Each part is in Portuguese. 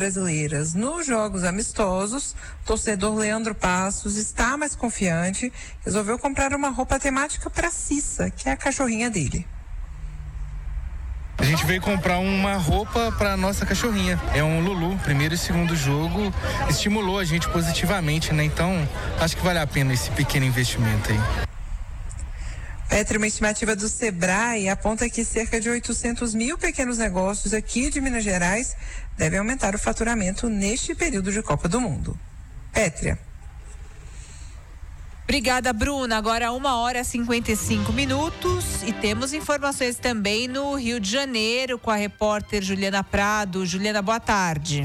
brasileiras nos jogos amistosos, o torcedor Leandro Passos está mais confiante, resolveu comprar uma roupa temática para Cissa, que é a cachorrinha dele. A gente veio comprar uma roupa para nossa cachorrinha. É um Lulu, primeiro e segundo jogo. Estimulou a gente positivamente, né? Então, acho que vale a pena esse pequeno investimento aí. Petri, uma estimativa do Sebrae aponta que cerca de 800 mil pequenos negócios aqui de Minas Gerais devem aumentar o faturamento neste período de Copa do Mundo. Pétria. Obrigada, Bruna. Agora 1h55 e temos informações também no Rio de Janeiro com a repórter Juliana Prado. Juliana, boa tarde.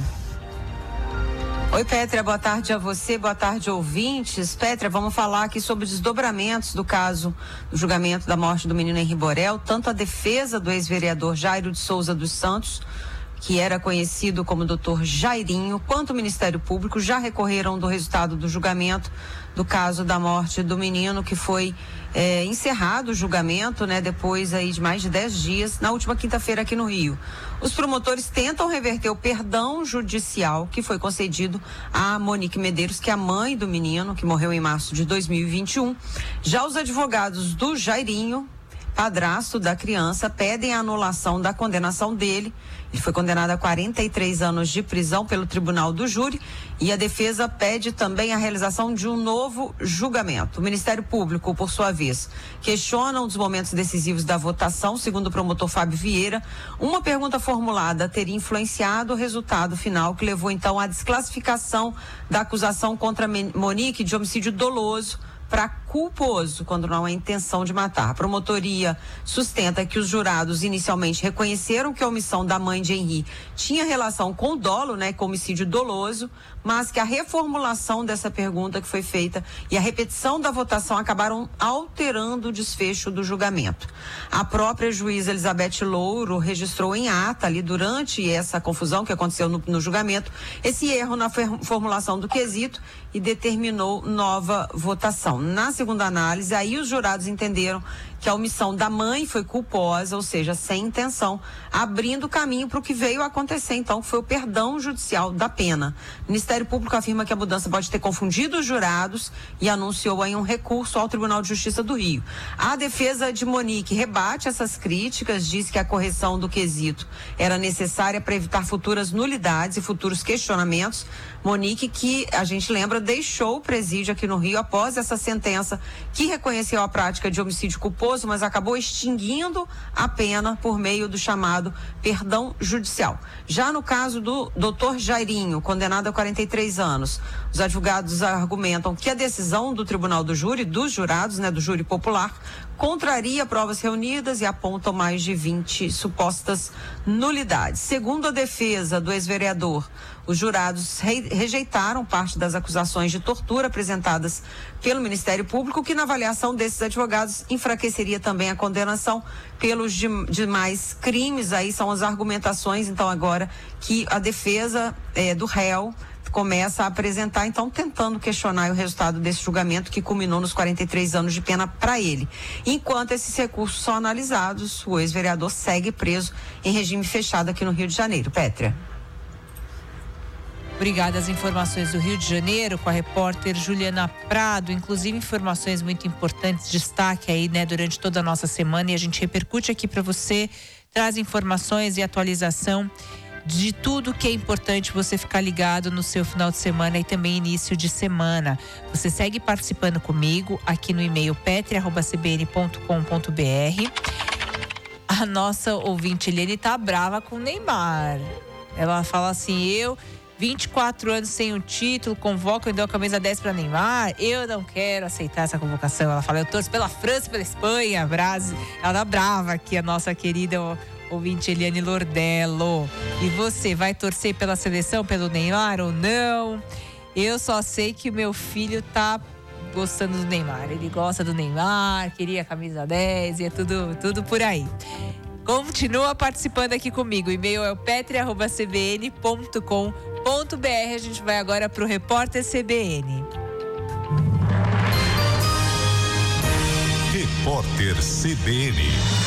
Oi, Pétria, boa tarde a você, boa tarde, ouvintes. Pétria, vamos falar aqui sobre os desdobramentos do caso do julgamento da morte do menino Henri Borel. Tanto a defesa do ex-vereador Jairo de Souza dos Santos, que era conhecido como Dr. Jairinho, quanto o Ministério Público já recorreram do resultado do julgamento do caso da morte do menino, que foi encerrado o julgamento, né, depois aí de mais de 10 dias, na última quinta-feira aqui no Rio. Os promotores tentam reverter o perdão judicial que foi concedido a Monique Medeiros, que é a mãe do menino, que morreu em março de 2021. Já os advogados do Jairinho, padrasto da criança, pedem a anulação da condenação dele. Ele foi condenado a 43 anos de prisão pelo Tribunal do Júri e a defesa pede também a realização de um novo julgamento. O Ministério Público, por sua vez, questiona um dos momentos decisivos da votação. Segundo o promotor Fábio Vieira, uma pergunta formulada teria influenciado o resultado final, que levou então à desclassificação da acusação contra Monique de homicídio doloso para culposo, quando não há intenção de matar. A promotoria sustenta que os jurados inicialmente reconheceram que a omissão da mãe de Henri tinha relação com o dolo, né, com homicídio doloso, mas que a reformulação dessa pergunta que foi feita e a repetição da votação acabaram alterando o desfecho do julgamento. A própria juíza Elizabeth Louro registrou em ata ali durante essa confusão que aconteceu no julgamento esse erro na formulação do quesito e determinou nova votação. Na segunda análise, aí os jurados entenderam que a omissão da mãe foi culposa, ou seja, sem intenção, abrindo caminho para o que veio a acontecer, então, que foi o perdão judicial da pena. O Ministério Público afirma que a mudança pode ter confundido os jurados e anunciou aí um recurso ao Tribunal de Justiça do Rio. A defesa de Monique rebate essas críticas, diz que a correção do quesito era necessária para evitar futuras nulidades e futuros questionamentos. Monique, que a gente lembra, deixou o presídio aqui no Rio após essa sentença que reconheceu a prática de homicídio culposo, mas acabou extinguindo a pena por meio do chamado perdão judicial. Já no caso do Dr. Jairinho, condenado a 43 anos, os advogados argumentam que a decisão do Tribunal do Júri, dos jurados, né, do júri popular, contraria provas reunidas e apontam mais de 20 supostas nulidades. Segundo a defesa do ex-vereador, os jurados rejeitaram parte das acusações de tortura apresentadas pelo Ministério Público, que na avaliação desses advogados enfraqueceria também a condenação pelos demais crimes. Aí são as argumentações, então, agora que a defesa do réu começa a apresentar, então, tentando questionar o resultado desse julgamento que culminou nos 43 anos de pena para ele. Enquanto esses recursos são analisados, o ex-vereador segue preso em regime fechado aqui no Rio de Janeiro. Pétria. Obrigada. As informações do Rio de Janeiro com a repórter Juliana Prado, inclusive informações muito importantes, destaque aí, né, durante toda a nossa semana, e a gente repercute aqui para você, traz informações e atualização de tudo que é importante você ficar ligado no seu final de semana e também início de semana. Você segue participando comigo aqui no e-mail petri@cbn.com.br. A nossa ouvinte Eliane tá brava com o Neymar. Ela fala assim: 24 anos sem o título, convoco e dou a camisa 10 para Neymar. Eu não quero aceitar essa convocação. Ela fala: eu torço pela França, pela Espanha, Brasil. Ela tá brava aqui, a nossa querida ouvinte Eliane Lordello. E você vai torcer pela seleção, pelo Neymar ou não? Eu só sei que meu filho tá gostando do Neymar. Ele gosta do Neymar, queria a camisa 10 e é tudo por aí. Continua participando aqui comigo. O e-mail é o petri@cbn.com.br. A gente vai agora para o Repórter CBN. Repórter CBN.